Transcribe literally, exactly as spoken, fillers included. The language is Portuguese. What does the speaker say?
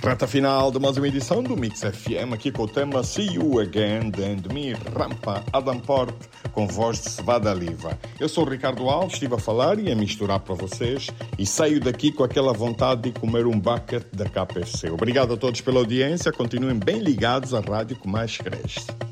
Reta final de mais uma edição do Mix F M, aqui com o tema See You Again, de Me Rampa Adam Port, com voz de Cevada Liva. Eu sou o Ricardo Alves, estive a falar e a misturar para vocês e saio daqui com aquela vontade de comer um bucket da K F C. Obrigado a todos pela audiência, continuem bem ligados à rádio que mais cresce.